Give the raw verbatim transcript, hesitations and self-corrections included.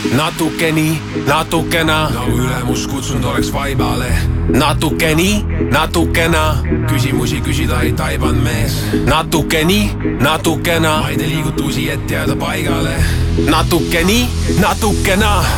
natuke nii, natukena, nagu ülemus kutsunud oleks vaibale. natuke nii, natukena, küsimusi küsida ei taibanud mees. natuke nii, natukena, ma ei tee liigutusi, et jääda paigale. natuke nii, natukena.